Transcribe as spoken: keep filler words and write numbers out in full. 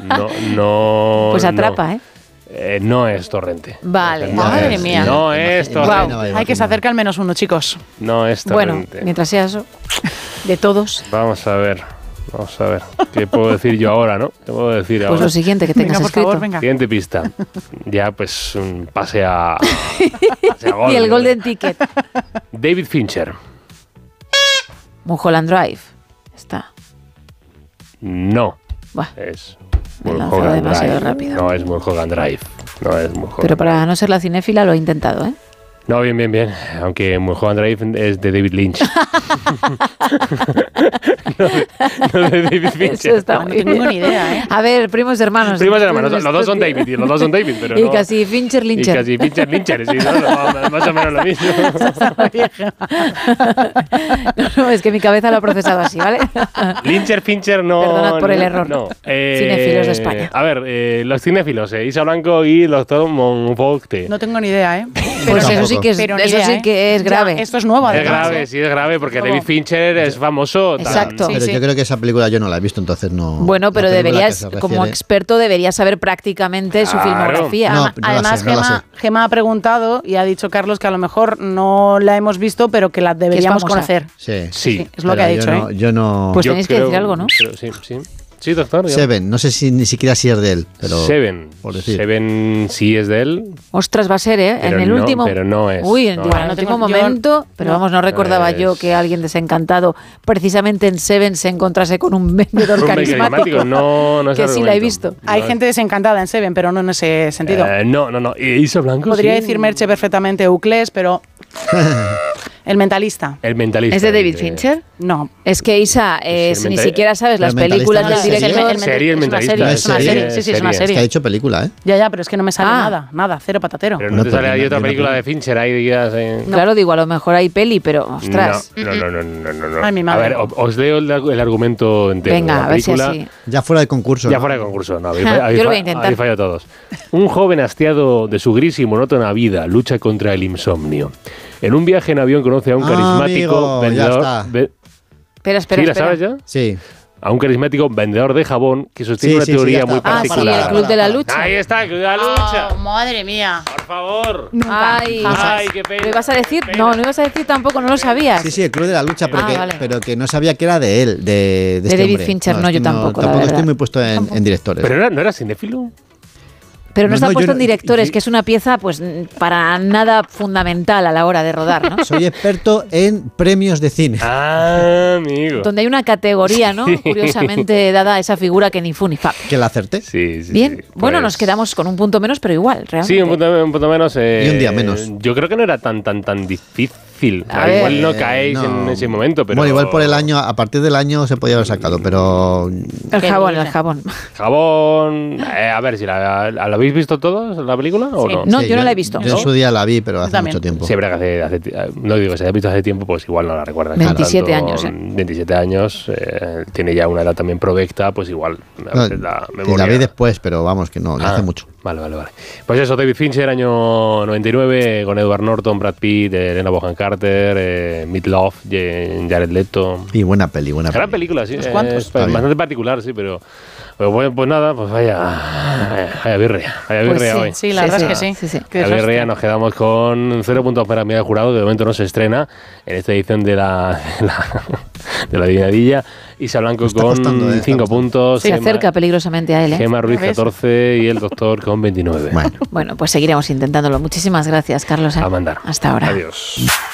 No, no. Pues atrapa, no. ¿eh? Eh, no es Torrente. Vale. No Madre es, mía. No es Torrente. Wow. Hay que se acerca al menos uno, chicos. No es Bueno, Torrente. mientras sea eso, de todos, Vamos a ver. Vamos a ver. ¿Qué puedo decir yo ahora, no? ¿Qué puedo decir pues ahora? lo siguiente que tengas Venga, por escrito. favor, venga. Siguiente pista. Ya, pues, un pase a. pase a gol. Y el Golden Ticket. David Fincher. Mulholland Drive. Está. No. Buah, Es. Me he lanzado Mulholland demasiado Drive. rápido. No es Mulholland Drive. No es Mulholland pero para Drive. no ser la cinéfila lo he intentado, ¿eh? No, bien, bien, bien. Aunque Mulholland Drive es de David Lynch. no, de, no de David Fincher. Eso está No muy tengo bien. ni idea, ¿eh? A ver, primos hermanos. Primos hermanos, los dos son David, y los dos son David, pero Y no. casi Fincher Y Lyncher. casi Fincher Lyncher, sí, ¿no? Más o menos lo mismo. No, no, es que mi cabeza lo ha procesado así, ¿vale? Lyncher, Fincher, no. Perdonad por el no, error. No. Eh, Cinéfilos de España. A ver, eh, los cinéfilos, eh, Isa Blanco y el doctor Monfocte. No tengo ni idea, ¿eh? Pues tampoco. eso sí que es, Pero ni eso idea, sí ¿eh? que es Ya, grave. esto es nuevo, Es además. grave, ¿eh? sí es grave, porque ¿Cómo? David Fincher es famoso. tal. Exacto. Sí, Pero sí. yo creo que esa película yo no la he visto, entonces no. Bueno, pero la película deberías, que se como refiere- experto, deberías saber prácticamente su Claro. filmografía. No, Además, no la además sé, no la Gemma, sé. Gemma ha preguntado y ha dicho Carlos que a lo mejor no la hemos visto, pero que la deberíamos famosa. conocer. Sí, Sí. Sí, es lo Pero que ha yo dicho, no, ¿eh? Yo no. Pues Yo tenéis que creo- decir algo, ¿no? pero sí, sí. Sí, doctor. yo- Seven, no sé si ni siquiera si es de él, pero. Seven. por decir. Seven sí es de él. Ostras, va a ser, ¿eh? Pero en el no, último. pero no es, Uy, en no el es. último No tengo- yo- momento. Pero no. vamos, no recordaba Es- yo que alguien desencantado, precisamente en Seven, se encontrase con un vendedor Un carismático. carismático, no, no es que sí la he argumento. visto. Hay No, gente desencantada en Seven, pero no en ese sentido. eh, no, no, no. ¿Y Isa Blanco? Podría sí. decir Merche perfectamente Euclés, pero El Mentalista. El Mentalista. ¿Es de David de- Fincher? No. Es que Isa, eh, Sí, el ni mental- siquiera sabes las El Mentalista películas no del es serie. director. El- el- Serie, El es una Mentalista. serie, es una serie. serie. Sí, sí, es una Serie. Es que ha serie. hecho película, ¿eh? Ya, ya, pero es que no me sale Ah. nada, nada, cero patatero. Pero No, no te porque sale ahí no- otra yo no película creo. de Fincher ahí digas. Eh, Claro, digo, a lo mejor hay peli, pero ostras. No, no, no, no, no, no, no. Ay, mi A madre. ver, o- os leo el, el argumento entero. de Venga, la a ver si película. así. Ya fuera de concurso. Ya ¿no? fuera de concurso, no, habéis, Ja, habéis yo lo fa- voy a intentar. habéis fallado todos. Un joven hastiado de su gris y monótona vida lucha contra el insomnio. En un viaje en avión conoce a un Ah, carismático amigo, ya vendedor. está. ve- Espera, espera, ¿Sí la espera. sabes ya? Sí. A un carismático vendedor de jabón que sostiene Sí, una sí, sí, teoría ya muy está. Ah, sí, particular. el Club de la Lucha. Ahí está, el Club de la Lucha. Oh, madre mía. Por favor. Ay, Ay, qué pena. ¿lo ibas a decir? Qué pena. No, no ibas a decir tampoco, no lo sabías. Sí, sí, el Club de la Lucha, pero, Ah, que, vale. pero que no sabía que era de él, de, de, De este David hombre. Fincher, no, es yo que tampoco, la Tampoco verdad. estoy muy puesto en, en directores. ¿Pero era- no era cinéfilo? Pero no, No, está no, yo puesto en no- directores, yo- que es una pieza pues para nada fundamental a la hora de rodar, ¿no? Soy experto en premios de cine. Ah, amigo. Donde hay una categoría, ¿no? Sí. Curiosamente dada a esa figura que ni fu ni fa. Que la acerté. Sí, sí. Bien, sí, bueno, pues- nos quedamos con un punto menos, pero igual, realmente. Sí, un punto, un punto menos. eh, Y un día menos. Yo creo que no era tan, tan, tan difícil. A ver. Igual no Eh, caéis no. en ese momento, pero. Bueno, igual por el año, a partir del año se podía haber sacado, pero El Qué jabón, dice. el jabón. Jabón. eh, a ver, si la, ¿la habéis visto todos la película o Sí. no? No, sí, yo no la he visto. Yo ¿No? en su día la vi, pero Yo hace también. mucho tiempo. Siempre que hace, hace ti- no digo, si la has visto hace tiempo, pues igual no la recuerdas. veintisiete tanto. años, ¿eh? veintisiete años, eh, tiene ya una edad también provecta, pues igual. A No, veces la y memoria. la vi después, pero vamos, que no, que Ah, hace mucho. Vale, vale, vale. Pues eso, David Fincher, año noventa y nueve, con Edward Norton, Brad Pitt, Helena Bonham Carter, eh, Meatloaf, J- Jared Leto. Y buena peli, buena Gran peli. película, sí. ¿Unos eh, cuantos? es Está bien. bastante particular, sí, pero. Pero bueno, pues nada, pues vaya. Vaya, vaya birria. Vaya Pues birria sí, hoy. Sí, la verdad es que sí. sí, sí. Qué La desastre. birria, nos quedamos con cero puntos para Miguel Jurado, que de momento no se estrena en esta edición de la. De la, de la adivinadilla. Isa Blanco Me está con costando, eh, cinco está puntos. Se Gemma- acerca peligrosamente a él, ¿eh? Gemma Ruiz, ¿Ya ves? catorce, y el doctor con veintinueve. Bueno. Bueno, pues seguiremos intentándolo. Muchísimas gracias, Carlos. ¿eh? A mandar. Hasta ahora. Adiós.